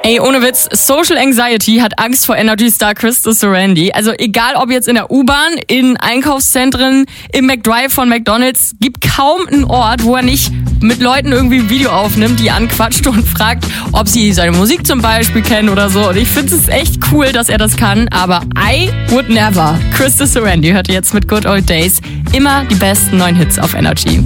Ey, ohne Witz, Social Anxiety hat Angst vor Energy Star Krista Sorandi. Also egal ob jetzt in der U-Bahn, in Einkaufszentren, im McDrive von McDonald's, gibt kaum einen Ort, wo er nicht mit Leuten irgendwie ein Video aufnimmt, die anquatscht und fragt, ob sie seine Musik zum Beispiel kennen oder so. Und ich finde es echt cool, dass er das kann, aber I would never. Krista Sorandi hört jetzt mit Good Old Days immer die besten neuen Hits auf Energy.